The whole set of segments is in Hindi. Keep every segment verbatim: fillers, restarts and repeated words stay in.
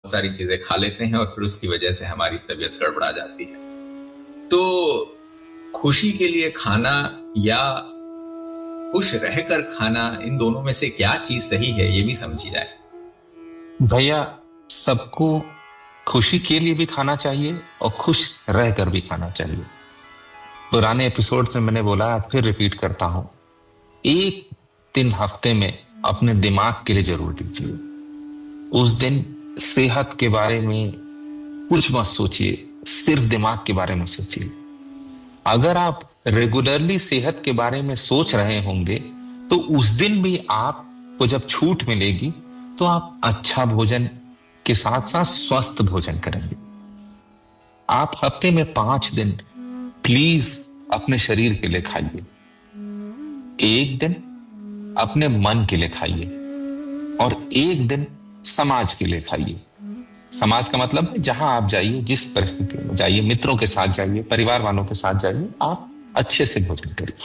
सारी चीजें खा लेते हैं और फिर उसकी वजह से हमारी तबीयत गड़बड़ा जाती है। तो खुशी के लिए खाना या खुश रहकर खाना, इन दोनों में से क्या चीज सही है ये भी समझी जाए। भैया, सबको खुशी के लिए भी खाना चाहिए और खुश रहकर भी खाना चाहिए। पुराने एपिसोड में मैंने बोला, फिर रिपीट करता हूं, एक दिन हफ्ते में अपने दिमाग के लिए जरूर दीजिए। उस दिन सेहत के बारे में कुछ मत सोचिए, सिर्फ दिमाग के बारे में सोचिए। अगर आप रेगुलरली सेहत के बारे में सोच रहे होंगे तो उस दिन भी आपको जब छूट मिलेगी तो आप अच्छा भोजन के साथ साथ स्वस्थ भोजन करेंगे। आप हफ्ते में पांच दिन प्लीज अपने शरीर के लिए खाइए, एक दिन अपने मन के लिए खाइए और एक दिन समाज के लिए खाइए। समाज का मतलब है जहां आप जाइए, जिस परिस्थिति में जाइए, मित्रों के साथ जाइए, परिवार वालों के साथ जाइए, आप अच्छे से भोजन करिए।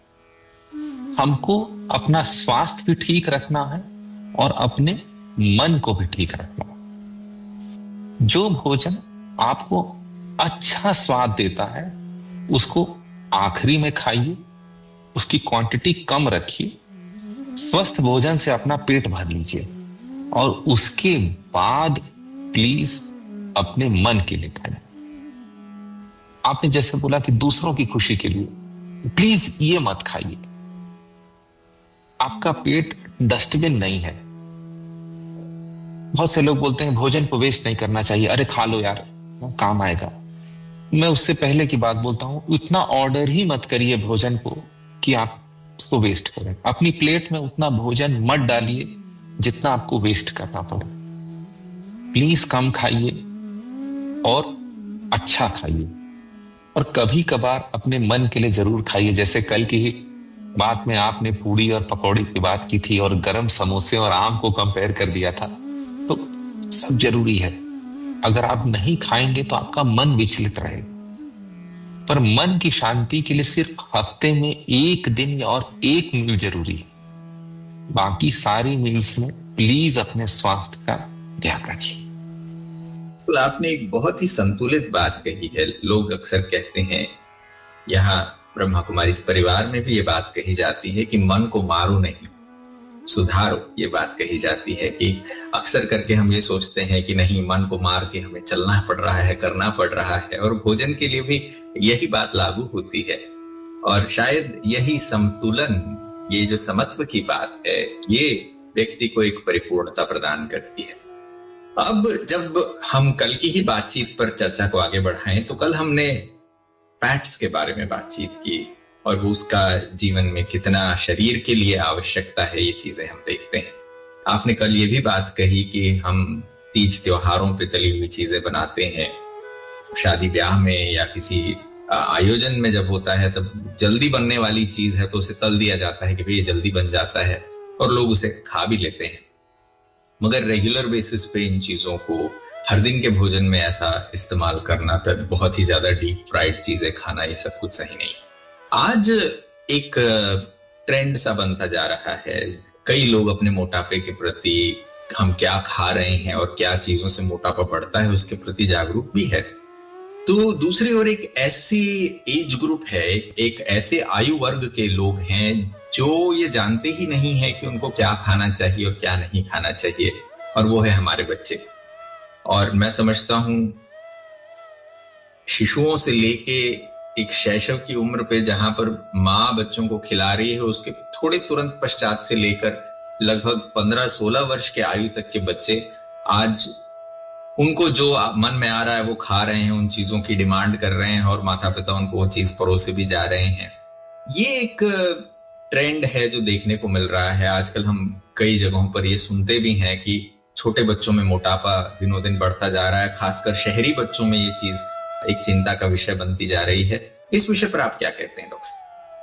हमको अपना स्वास्थ्य भी ठीक रखना है और अपने मन को भी ठीक रखना है। जो भोजन आपको अच्छा स्वाद देता है उसको आखिरी में खाइए, उसकी क्वांटिटी कम रखिए, स्वस्थ भोजन से अपना पेट भर लीजिए और उसके बाद प्लीज अपने मन के लिए खाइए। आपने जैसे बोला कि दूसरों की खुशी के लिए, प्लीज ये मत खाइए। आपका पेट डस्टबिन नहीं है। बहुत से लोग बोलते हैं भोजन को वेस्ट नहीं करना चाहिए, अरे खा लो यार, काम आएगा। मैं उससे पहले की बात बोलता हूं, इतना ऑर्डर ही मत करिए भोजन को कि आप उसको वेस्ट करें। अपनी प्लेट में उतना भोजन मत डालिए जितना आपको वेस्ट करना पड़े। प्लीज कम खाइए और अच्छा खाइए और कभी कभार अपने मन के लिए जरूर खाइए। जैसे कल की ही बात में आपने पूड़ी और पकौड़ी की बात की थी और गरम समोसे और आम को कंपेयर कर दिया था, तो सब जरूरी है। अगर आप नहीं खाएंगे तो आपका मन विचलित रहेगा। पर मन की शांति के लिए सिर्फ हफ्ते में एक दिन और एक मील जरूरी है। बाकी सारी मील्स में प्लीज अपने स्वास्थ्य का ध्यान रखिए। तो आपने एक बहुत ही संतुलित बात कही है। लोग अक्सर कहते हैं, यहाँ ब्रह्मा कुमारी इस परिवार में भी ये बात कही जाती है कि मन को मारो नहीं, सुधारो। ये बात कही जाती है कि अक्सर करके हम ये सोचते हैं कि नहीं, मन को मार के हमें चलना पड़ रहा है, करना पड़ रहा है। और भोजन के लिए भी यही बात लागू होती है। और शायद यही संतुलन, ये जो समत्व की बात है, ये व्यक्ति को एक परिपूर्णता प्रदान करती है। अब जब हम कल की ही बातचीत पर चर्चा को आगे बढ़ाएं, तो कल हमने फैट्स के बारे में बातचीत की और वो उसका जीवन में कितना शरीर के लिए आवश्यकता है, ये चीजें हम देखते हैं। आपने कल ये भी बात कही कि हम तीज त्योहारों पे तली हुई चीजें बनाते हैं, शादी ब्याह में या किसी आयोजन में जब होता है तब जल्दी बनने वाली चीज है तो उसे तल दिया जाता है कि भाई ये जल्दी बन जाता है और लोग उसे खा भी लेते हैं। मगर रेगुलर बेसिस पे इन चीजों को हर दिन के भोजन में ऐसा इस्तेमाल करना, तब बहुत ही ज्यादा डीप फ्राइड चीजें खाना, ये सब कुछ सही नहीं। आज एक ट्रेंड सा बनता जा रहा है। कई लोग अपने मोटापे के प्रति, हम क्या खा रहे हैं और क्या चीजों से मोटापा बढ़ता है, उसके प्रति जागरूक भी है। तो दूसरी ओर एक ऐसी एज ग्रुप है, एक ऐसे आयु वर्ग के लोग हैं जो ये जानते ही नहीं है कि उनको क्या खाना चाहिए और क्या नहीं खाना चाहिए, और वो है हमारे बच्चे। और मैं समझता हूं शिशुओं से लेके एक शैशव की उम्र पे जहां पर माँ बच्चों को खिला रही है, उसके थोड़े तुरंत पश्चात से लेकर लगभग पंद्रह सोलह वर्ष के आयु तक के बच्चे आज उनको जो मन में आ रहा है वो खा रहे हैं, उन चीजों की डिमांड कर रहे हैं और माता पिता उनको वो चीज परोसे भी जा रहे हैं। ये एक ट्रेंड है जो देखने को मिल रहा है आजकल। हम कई जगहों पर ये सुनते भी हैं कि छोटे बच्चों में मोटापा दिनों दिन बढ़ता जा रहा है, खासकर शहरी बच्चों में ये चीज एक चिंता का विषय बनती जा रही है। इस विषय पर आप क्या कहते हैं डॉक्टर?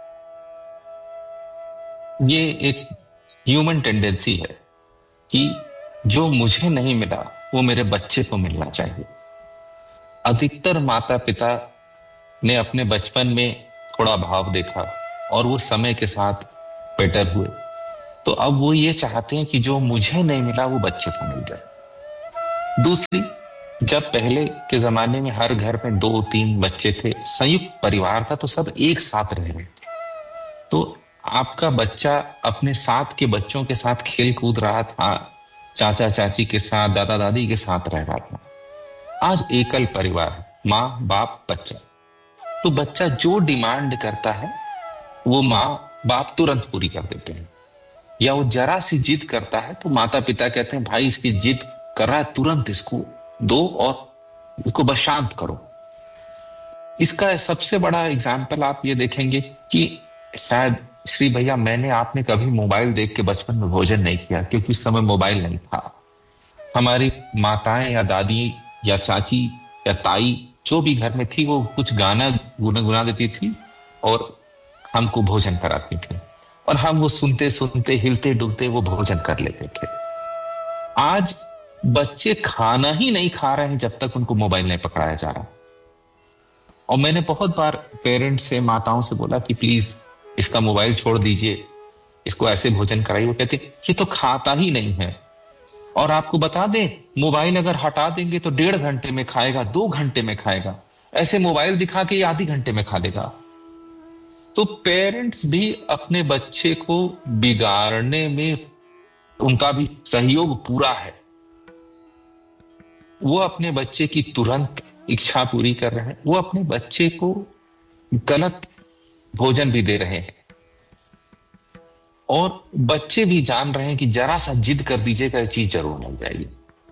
ये एक ह्यूमन टेंडेंसी है कि जो मुझे नहीं मिला वो मेरे बच्चे को मिलना चाहिए। अधिकतर माता पिता ने अपने बचपन में थोड़ा भाव देखा और वो समय के साथ बेटर हुए, तो अब वो ये चाहते हैं कि जो मुझे नहीं मिला वो बच्चे को मिल जाए। दूसरी, जब पहले के जमाने में हर घर में दो तीन बच्चे थे, संयुक्त परिवार था, तो सब एक साथ रह रहे थे, तो आपका बच्चा अपने साथ के बच्चों के साथ खेल कूद रहा था, चाचा चाची के साथ, दादा दादी के साथ रह रहा था। आज एकल परिवार, माँ बाप बच्चा, तो बच्चा जो डिमांड करता है वो माँ बाप तुरंत पूरी कर देते हैं, या वो जरा सी जिद करता है तो माता पिता कहते हैं भाई इसकी जिद कर रहा है, तुरंत इसको दो और इसको बस शांत करो। इसका सबसे बड़ा एग्जाम्पल आप ये देखेंगे कि शायद श्री भैया मैंने आपने कभी मोबाइल देख के बचपन में भोजन नहीं किया, क्योंकि उस समय मोबाइल नहीं था। हमारी माताएं या दादी या चाची या ताई जो भी घर में थी वो कुछ गाना गुनगुना देती थी और हमको भोजन कराती थी, और हम वो सुनते सुनते हिलते डुलते वो भोजन कर लेते थे। आज बच्चे खाना ही नहीं खा रहे हैं जब तक उनको मोबाइल नहीं पकड़ाया जा रहा। और मैंने बहुत बार पेरेंट्स से, माताओं से बोला कि प्लीज इसका मोबाइल छोड़ दीजिए, इसको ऐसे भोजन कराइए। वो कहते ये तो खाता ही नहीं है। और आपको बता दें, मोबाइल अगर हटा देंगे तो डेढ़ घंटे में खाएगा, दो घंटे में खाएगा, ऐसे मोबाइल दिखा के आधी घंटे में खा लेगा। तो पेरेंट्स भी अपने बच्चे को बिगाड़ने में उनका भी सहयोग पूरा है। वो अपने बच्चे की तुरंत इच्छा पूरी कर रहे हैं, वो अपने बच्चे को गलत भोजन भी दे रहे हैं, और बच्चे भी जान रहे हैं कि जरा सा जिद कर दीजिएगा ये चीज जरूर मिल जाएगी।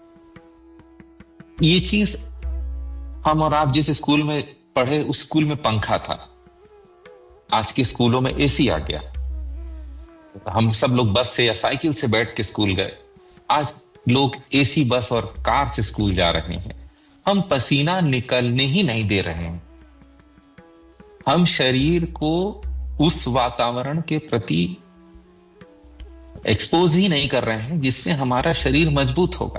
ये चीज हम और आप जिस स्कूल में पढ़े उस स्कूल में पंखा था, आज के स्कूलों में एसी आ गया। हम सब लोग बस से या साइकिल से बैठ के स्कूल गए, आज लोग एसी बस और कार से स्कूल जा रहे हैं। हम पसीना निकलने ही नहीं दे रहे हैं, हम शरीर को उस वातावरण के प्रति एक्सपोज ही नहीं कर रहे हैं जिससे हमारा शरीर मजबूत होगा।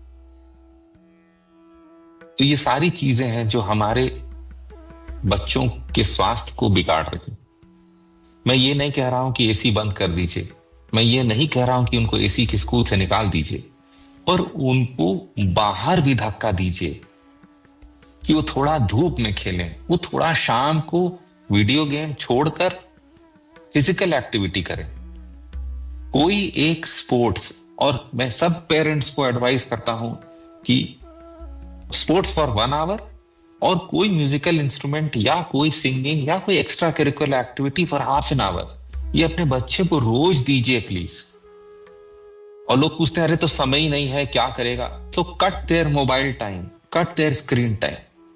तो ये सारी चीजें हैं जो हमारे बच्चों के स्वास्थ्य को बिगाड़ रही। मैं ये नहीं कह रहा हूं कि एसी बंद कर दीजिए, मैं ये नहीं कह रहा हूं कि उनको एसी के स्कूल से निकाल दीजिए, पर उनको बाहर भी धक्का दीजिए कि वो थोड़ा धूप में खेलें, वो थोड़ा शाम को वीडियो गेम छोड़कर फिजिकल एक्टिविटी करें, कोई एक स्पोर्ट्स। और मैं सब पेरेंट्स को एडवाइस करता हूं कि स्पोर्ट्स फॉर वन आवर, और कोई म्यूजिकल इंस्ट्रूमेंट या कोई सिंगिंग या कोई extra curricular activity for half an hour, ये अपने बच्चे को रोज दीजिए प्लीज। और लोग पूछते हैं अरे तो समय ही नहीं है, क्या करेगा? तो cut their mobile time, cut their screen time.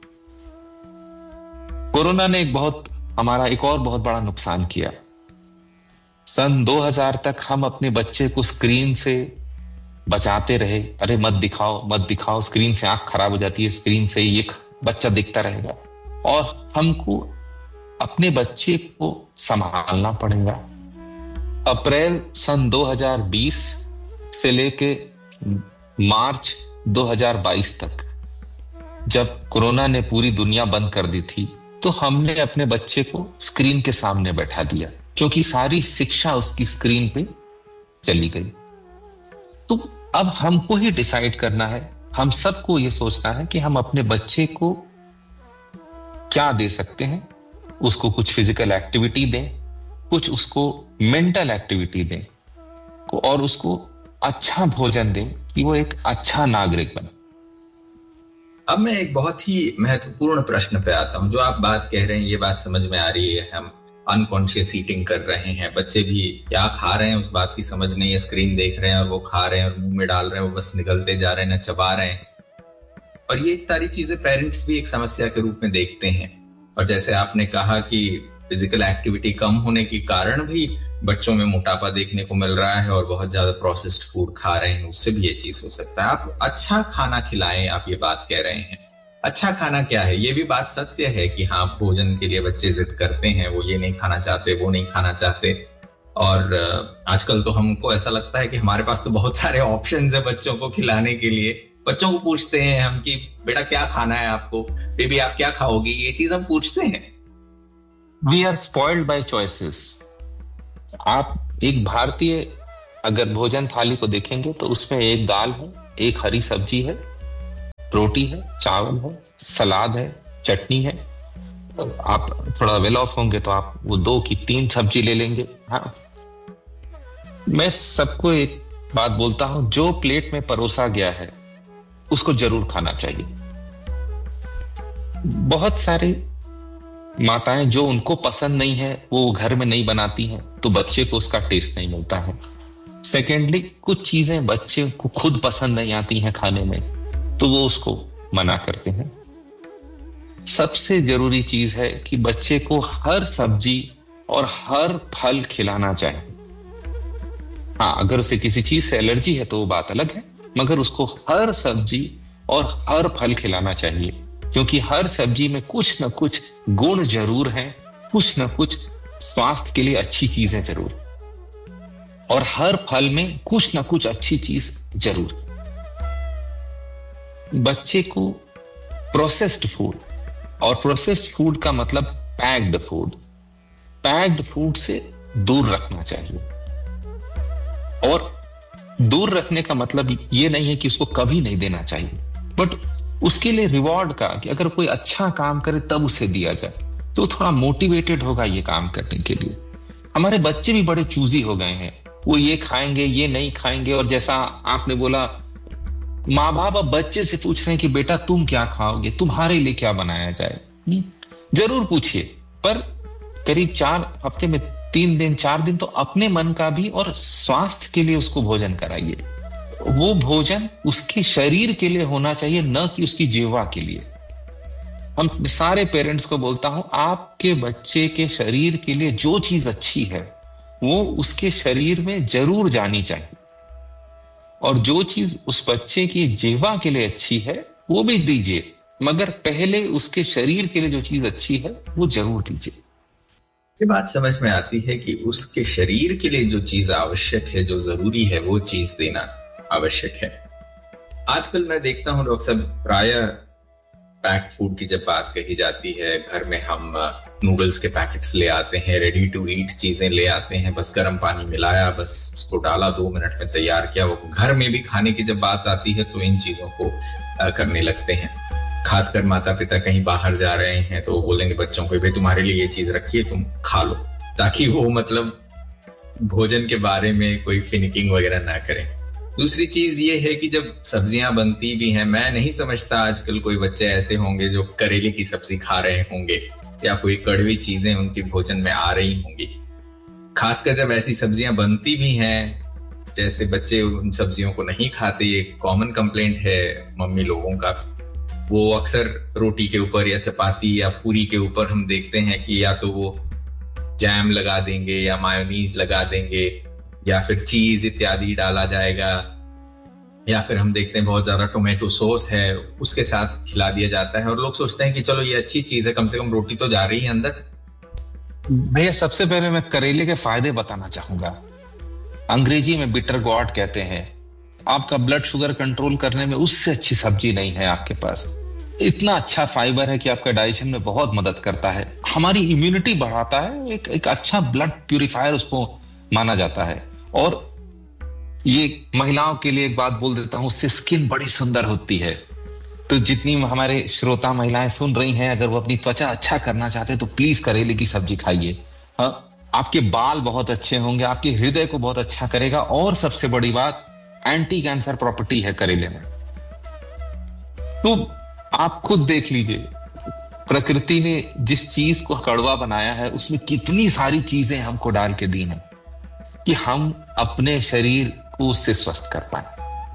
Corona ने एक बहुत हमारा एक और बहुत बड़ा नुकसान किया। सन दो हज़ार तक हम अपने बच्चे को स्क्रीन से बचाते रहे, अरे मत दिखाओ मत दिखाओ, स्क्रीन से आंख खराब हो जाती है, स्क्रीन से ये बच्चा दिखता रहेगा। और हमको अपने बच्चे को संभालना पड़ेगा। अप्रैल सन दो हज़ार बीस से लेके मार्च दो हज़ार बाईस तक, जब कोरोना ने पूरी दुनिया बंद कर दी थी, तो हमने अपने बच्चे को स्क्रीन के सामने बैठा दिया, क्योंकि सारी शिक्षा उसकी स्क्रीन पे चली गई। तो अब हमको ही डिसाइड करना है, हम सबको ये सोचना है कि हम अपने बच्चे को क्या दे सकते हैं। उसको कुछ फिजिकल एक्टिविटी दें, कुछ उसको मेंटल एक्टिविटी दें, और उसको अच्छा भोजन दें कि वो एक अच्छा नागरिक बने। अब मैं एक बहुत ही महत्वपूर्ण प्रश्न पे आता हूं। जो आप बात कह रहे हैं ये बात समझ में आ रही है, हम अनकॉन्शियस ईटिंग कर रहे हैं, बच्चे भी क्या खा रहे हैं उस बात की समझ नहीं है, स्क्रीन देख रहे हैं और वो खा रहे हैं और मुंह में डाल रहे हैं, वो बस निगलते जा रहे हैं, न चबा रहे हैं। और ये सारी चीजें पेरेंट्स भी एक समस्या के रूप में देखते हैं। और जैसे आपने कहा कि फिजिकल एक्टिविटी कम होने के कारण भी बच्चों में मोटापा देखने को मिल रहा है और बहुत ज्यादा प्रोसेस्ड फूड खा रहे हैं, उससे भी ये चीज हो सकता है। आप अच्छा खाना खिलाएं, आप ये बात कह रहे हैं। अच्छा खाना क्या है? ये भी बात सत्य है कि हाँ, भोजन के लिए बच्चे जिद करते हैं, वो ये नहीं खाना चाहते, वो नहीं खाना चाहते। और आजकल तो हमको ऐसा लगता है कि हमारे पास तो बहुत सारे ऑप्शंस है बच्चों को खिलाने के लिए। बच्चों को पूछते हैं हम कि बेटा क्या खाना है आपको, बेबी आप क्या खाओगी, ये चीज हम पूछते हैं। We are spoiled bye choices. आप एक भारतीय अगर भोजन थाली को देखेंगे तो उसमें एक दाल है, एक हरी सब्जी है रोटी है, चावल है, सलाद है, चटनी है। आप थोड़ा वेल ऑफ होंगे तो आप वो दो की तीन सब्जी ले लेंगे। हाँ, मैं सबको एक बात बोलता हूं, जो प्लेट में परोसा गया है उसको जरूर खाना चाहिए। बहुत सारे माताएं जो उनको पसंद नहीं है वो घर में नहीं बनाती हैं, तो बच्चे को उसका टेस्ट नहीं मिलता है। सेकेंडली, कुछ चीजें बच्चे को खुद पसंद नहीं आती हैं खाने में, तो वो उसको मना करते हैं। सबसे जरूरी चीज है कि बच्चे को हर सब्जी और हर फल खिलाना चाहिए। हाँ, अगर उसे किसी चीज से एलर्जी है तो वो बात अलग है, मगर उसको हर सब्जी और हर फल खिलाना चाहिए, क्योंकि हर सब्जी में कुछ न कुछ गुण जरूर हैं, कुछ न कुछ स्वास्थ्य के लिए अच्छी चीजें जरूर, और हर फल में कुछ न कुछ अच्छी चीज जरूर। बच्चे को प्रोसेस्ड फूड, और प्रोसेस्ड फूड का मतलब पैक्ड फूड, पैक्ड फूड से दूर रखना चाहिए। और दूर रखने का मतलब ये नहीं है कि उसको कभी नहीं देना चाहिए, बट उसके लिए रिवॉर्ड का, कि अगर कोई अच्छा काम करे तब उसे दिया जाए, तो थोड़ा मोटिवेटेड होगा ये काम करने के लिए। हमारे बच्चे भी बड़े चूजी हो गए हैं, वो ये खाएंगे ये नहीं खाएंगे। और जैसा आपने बोला, माँ बाप अब बच्चे से पूछ रहे हैं कि बेटा तुम क्या खाओगे, तुम्हारे लिए क्या बनाया जाए। जरूर पूछिए, पर करीब चार हफ्ते में तीन दिन चार दिन तो अपने मन का भी और स्वास्थ्य के लिए उसको भोजन कराइए। वो भोजन उसके शरीर के लिए होना चाहिए, न कि उसकी जिह्वा के लिए। हम सारे पेरेंट्स को बोलता हूं, आपके बच्चे के शरीर के लिए जो चीज अच्छी है वो उसके शरीर में जरूर जानी चाहिए, और जो चीज उस बच्चे की जिह्वा के लिए अच्छी है वो भी दीजिए, मगर पहले उसके शरीर के लिए जो चीज अच्छी है वो जरूर दीजिए। ये बात समझ में आती है कि उसके शरीर के लिए जो चीज आवश्यक है, जो जरूरी है, वो चीज देना आवश्यक है। आजकल मैं देखता हूं डॉक्टर साहब, प्राय पैक फूड की जब बात कही जाती है, घर में हम नूडल्स के पैकेट्स ले आते हैं, रेडी टू ईट चीजें ले आते हैं, बस गर्म पानी मिलाया, बस उसको डाला, दो मिनट में तैयार किया। वो घर में भी खाने की जब बात आती है तो इन चीजों को करने लगते हैं। खासकर माता पिता कहीं बाहर जा रहे हैं तो वो बोलेंगे बच्चों को, भाई तुम्हारे लिए ये चीज रखी है, तुम खा लो, ताकि वो मतलब भोजन के बारे में कोई फिनिकिंग वगैरह ना करें। दूसरी चीज ये है कि जब सब्जियां बनती भी हैं, मैं नहीं समझता आजकल कोई बच्चे ऐसे होंगे जो करेले की सब्जी खा रहे होंगे या कोई कड़वी चीजें उनके भोजन में आ रही होंगी। खासकर जब ऐसी सब्जियां बनती भी हैं, जैसे बच्चे उन सब्जियों को नहीं खाते, ये कॉमन कंप्लेंट है मम्मी लोगों का। वो अक्सर रोटी के ऊपर या चपाती या पूरी के ऊपर हम देखते हैं कि या तो वो जैम लगा देंगे या मायोनीज लगा देंगे या फिर चीज इत्यादि डाला जाएगा, या फिर हम देखते हैं बहुत ज्यादा टोमेटो सॉस है उसके साथ खिला दिया जाता है, और लोग सोचते हैं कि चलो ये अच्छी चीज है, कम से कम रोटी तो जा रही है अंदर। भैया सबसे पहले मैं करेले के फायदे बताना चाहूंगा। अंग्रेजी में बिटर गॉड कहते हैं। आपका ब्लड शुगर कंट्रोल करने में उससे अच्छी सब्जी नहीं है आपके पास। इतना अच्छा फाइबर है कि आपका डाइजेशन में बहुत मदद करता है, हमारी इम्यूनिटी बढ़ाता है, एक, एक अच्छा ब्लड प्यूरिफायर उसको माना जाता है। और ये महिलाओं के लिए एक बात बोल देता हूं, उससे स्किन बड़ी सुंदर होती है। तो जितनी हमारे श्रोता महिलाएं सुन रही हैं, अगर वो अपनी त्वचा अच्छा करना चाहते हैं तो प्लीज करेले की सब्जी खाइए। हाँ, आपके बाल बहुत अच्छे होंगे, आपके हृदय को बहुत अच्छा करेगा, और सबसे बड़ी बात एंटी कैंसर प्रॉपर्टी है करेले में। तो आप खुद देख लीजिए, प्रकृति ने जिस चीज को कड़वा बनाया है उसमें कितनी सारी चीजें हमको डाल के दी हैं कि हम अपने शरीर को उससे स्वस्थ कर पाए।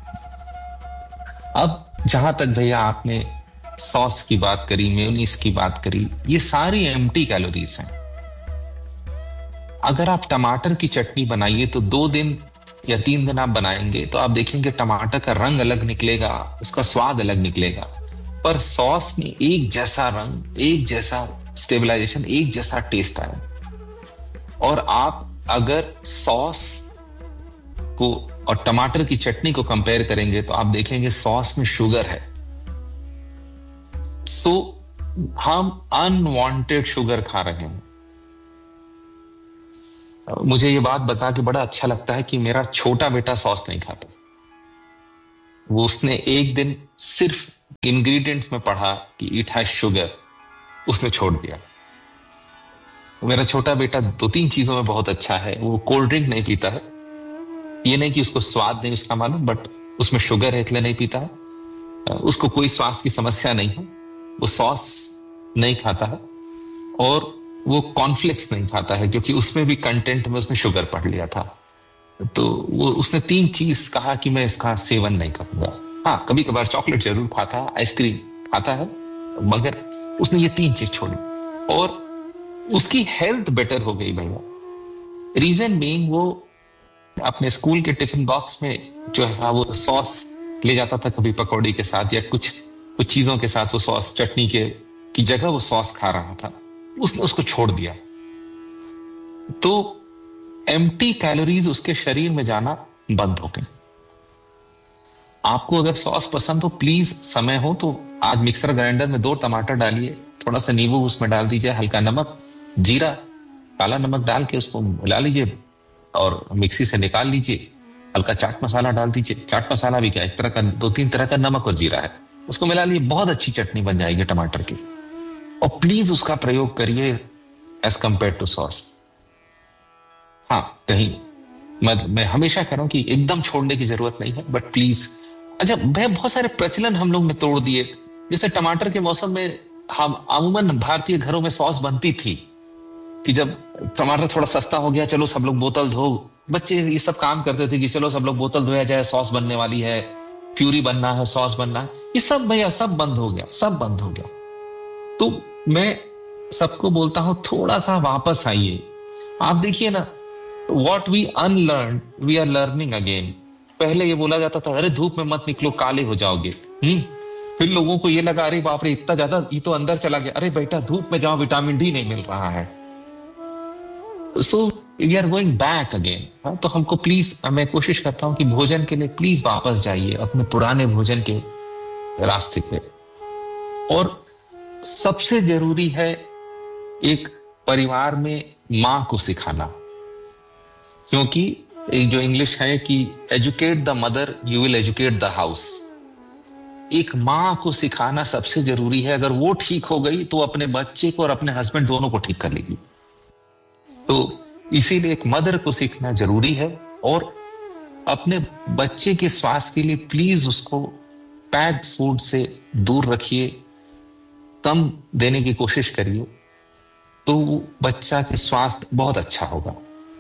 अब जहां तक भैया आपने सॉस की बात करी, मेयोनीज की बात करी, ये सारी एम्प्टी कैलोरीज हैं। अगर आप टमाटर की चटनी बनाइए तो दो दिन या तीन दिन आप बनाएंगे तो आप देखेंगे टमाटर का रंग अलग निकलेगा, उसका स्वाद अलग निकलेगा, पर सॉस में एक जैसा रंग, एक जैसा स्टेबलाइजेशन, एक जैसा टेस्ट आया। और आप अगर सॉस को और टमाटर की चटनी को कंपेयर करेंगे तो आप देखेंगे सॉस में शुगर है। सो हम अनवांटेड शुगर खा रहे हैं। मुझे ये बात बता के बड़ा अच्छा लगता है कि मेरा छोटा बेटा सॉस नहीं खाता। वो उसने एक दिन सिर्फ इंग्रेडिएंट्स में पढ़ा कि इट हैज शुगर, उसने छोड़ दिया। मेरा छोटा बेटा दो तीन चीजों में बहुत अच्छा है, वो कोल्ड ड्रिंक नहीं पीता है, ये नहीं कि उसको स्वाद नहीं उसका मालूम, बट उसमें शुगर है इसलिए नहीं पीता है। उसको कोई स्वास्थ्य की समस्या नहीं है, वो सॉस नहीं खाता है और वो कॉर्नफ्लेक्स नहीं खाता है क्योंकि उसमें भी कंटेंट में उसने शुगर पढ़ लिया था। तो वो उसने तीन चीज कहा कि मैं इसका सेवन नहीं करूंगा। हाँ, कभी कभार चॉकलेट जरूर खाता है, आइसक्रीम खाता है, मगर उसने ये तीन चीज छोड़ी और उसकी हेल्थ बेटर हो गई भैया। रीजन बीइंग वो अपने स्कूल के टिफिन बॉक्स में जो है वो सॉस ले जाता था, कभी पकौड़ी के साथ या कुछ कुछ चीजों के साथ वो सॉस, चटनी के की जगह वो सॉस खा रहा था, उसने उसको छोड़ दिया। तो एम्प्टी कैलोरीज उसके शरीर में जाना बंद हो गए। आपको अगर सॉस पसंद हो, प्लीज समय हो तो आज मिक्सर ग्राइंडर में दो टमाटर डालिए, थोड़ा सा नींबू उसमें डाल दीजिए, हल्का नमक, जीरा, काला नमक डाल के उसको मिला लीजिए और मिक्सी से निकाल लीजिए। हल्का चाट मसाला डाल दीजिए, चाट मसाला भी क्या एक तरह का, दो तीन तरह का नमक और जीरा है, उसको मिला लीजिए, बहुत अच्छी चटनी बन जाएगी टमाटर की। और प्लीज उसका प्रयोग करिए एज कंपेयर टू सॉस। हाँ, कहीं मैं मैं हमेशा कह रहा हूं कि एकदम छोड़ने की जरूरत नहीं है, बट प्लीज। अच्छा भाई, बहुत सारे प्रचलन हम लोग ने तोड़ दिए। जैसे टमाटर के मौसम में हम अमूमन भारतीय घरों में सॉस बनती थी कि जब टमाटर थोड़ा सस्ता हो गया, चलो सब लोग बोतल धो, बच्चे ये सब काम करते थे कि चलो सब लोग बोतल धोया जाए, सॉस बनने वाली है, प्यूरी बनना है, सॉस बनना है, ये सब भैया सब बंद हो गया, सब बंद हो गया। तो मैं सबको बोलता हूं थोड़ा सा वापस आइए। आप देखिए ना, what we unlearn we are learning again. पहले ये बोला जाता था अरे धूप में मत निकलो काले हो जाओगे, हम्म फिर लोगों को ये लगा अरे बाप रे इतना ज्यादा ये तो अंदर चला गया, अरे बेटा धूप में जाओ विटामिन डी नहीं मिल रहा है। So we are going back again. तो हमको प्लीज, मैं कोशिश करता हूं कि भोजन के लिए प्लीज वापस जाइए अपने पुराने भोजन के रास्ते पे। और सबसे जरूरी है एक परिवार में मां को सिखाना, क्योंकि जो इंग्लिश है कि educate the mother you will educate the house. एक मां को सिखाना सबसे जरूरी है। अगर वो ठीक हो गई तो अपने बच्चे को और अपने हस्बैंड दोनों को ठीक कर लेगी। तो इसीलिए एक मदर को सीखना जरूरी है। और अपने बच्चे के स्वास्थ्य के लिए प्लीज उसको पैक्ड फूड से दूर रखिए, कम देने की कोशिश करिए, तो बच्चा के स्वास्थ्य बहुत अच्छा होगा।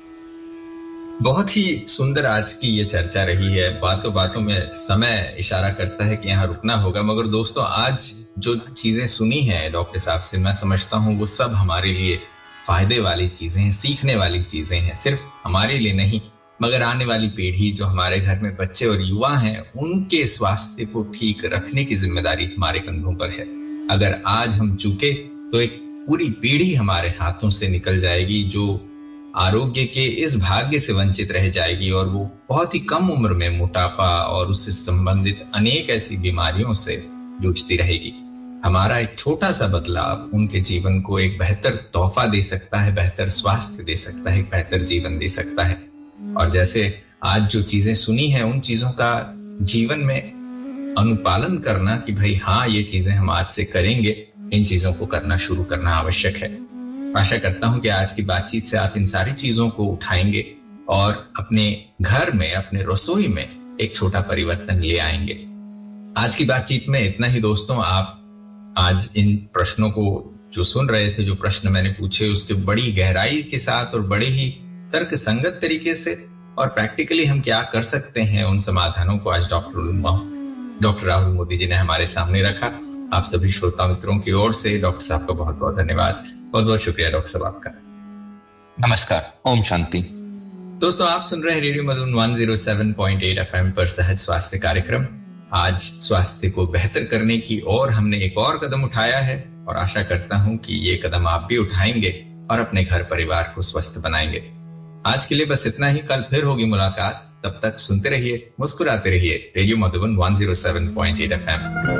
बहुत ही सुंदर आज की ये चर्चा रही है। बातों बातों में समय इशारा करता है कि यहाँ रुकना होगा, मगर दोस्तों आज जो चीजें सुनी हैं डॉक्टर साहब से, मैं समझता हूँ वो सब हमारे लिए फायदे वाली चीजें हैं, सीखने वाली चीजें हैं। सिर्फ हमारे लिए नहीं, मगर आने वाली पीढ़ी, जो हमारे घर में बच्चे और युवा हैं, उनके स्वास्थ्य को ठीक रखने की जिम्मेदारी हमारे कंधों पर है। अगर आज हम चूके तो एक पूरी पीढ़ी हमारे हाथों से निकल जाएगी, जो आरोग्य के इस भाग्य से वंचित रह जाएगी और वो बहुत ही कम उम्र में मोटापा और उससे संबंधित अनेक ऐसी बीमारियों से जूझती रहेगी। हमारा एक छोटा सा बदलाव उनके जीवन को एक बेहतर तोहफा दे सकता है, बेहतर स्वास्थ्य दे सकता है, एक बेहतर जीवन दे सकता है। और जैसे आज जो चीजें सुनी हैं, उन चीजों का जीवन में अनुपालन करना कि भाई हाँ ये चीजें हम आज से करेंगे, इन चीजों को करना शुरू करना आवश्यक है। आशा करता हूं कि आज की बातचीत से आप इन सारी चीजों को उठाएंगे और अपने घर में, अपने रसोई में एक छोटा परिवर्तन ले आएंगे। आज की बातचीत में इतना ही दोस्तों। आप आज इन प्रश्नों को जो सुन रहे थे, जो प्रश्न मैंने पूछे, उसके बड़ी गहराई के साथ और बड़े ही तर्क संगत तरीके से और प्रैक्टिकली हम क्या कर सकते हैं, उन समाधानों को आज डॉक्टर डॉक्टर राहुल मोदी जी ने हमारे सामने रखा। आप सभी श्रोता मित्रों की ओर से डॉक्टर साहब का बहुत बहुत धन्यवाद। बहुत बहुत शुक्रिया डॉक्टर साहब आपका। नमस्कार, ओम शांति। दोस्तों आप सुन रहे हैं रेडियो मधुबन एक सौ सात पॉइंट आठ एफएम पर सहज स्वास्थ्य कार्यक्रम। आज स्वास्थ्य को बेहतर करने की ओर हमने एक और कदम उठाया है और आशा करता हूं कि ये कदम आप भी उठाएंगे और अपने घर परिवार को स्वस्थ बनाएंगे। आज के लिए बस इतना ही। कल फिर होगी मुलाकात। तब तक सुनते रहिए, मुस्कुराते रहिए। रेडियो मधुबन एक सौ सात पॉइंट आठ एफएम।